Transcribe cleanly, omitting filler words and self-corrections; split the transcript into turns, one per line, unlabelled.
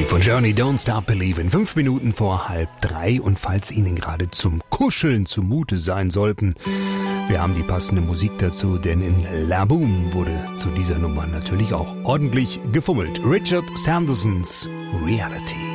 Musik von Journey, Don't Stop Believin'. 5 Minuten vor 2:30. Und falls Ihnen gerade zum Kuscheln zumute sein sollten, wir haben die passende Musik dazu, denn in La Boom wurde zu dieser Nummer natürlich auch ordentlich gefummelt. Richard Sandersons Reality.